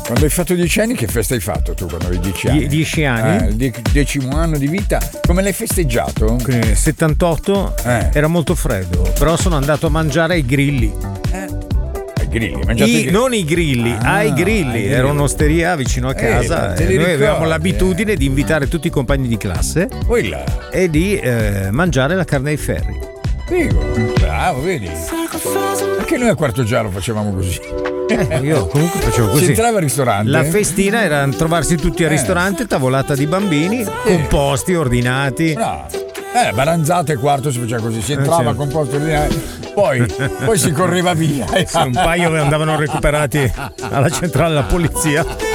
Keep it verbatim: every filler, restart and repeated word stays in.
Quando hai fatto dieci anni, che festa hai fatto tu quando avevi dieci anni? Die- dieci anni? Eh, il de- decimo anno di vita. Come l'hai festeggiato? Eh, settantotto Eh. era molto freddo, però sono andato a mangiare ai grilli. Ai grilli, mangiate I- i- non i grilli, Ah, ai ai grilli. grilli. Era un'osteria vicino a casa. Eh, te e li noi avevamo ricordi, l'abitudine di invitare tutti i compagni di classe Poi là. e di eh, mangiare la carne ai ferri. Figo. Bravo, vedi? Anche noi a Quarto Giaro facevamo così. Eh, io comunque facevo così. Si entrava al ristorante. La festina era trovarsi tutti al ristorante, tavolata di bambini, composti, ordinati. No. Eh, Baranzate quarto si faceva così, si entrava sì. con posto ordinario, poi, poi si correva via. Un paio andavano recuperati alla centrale della polizia.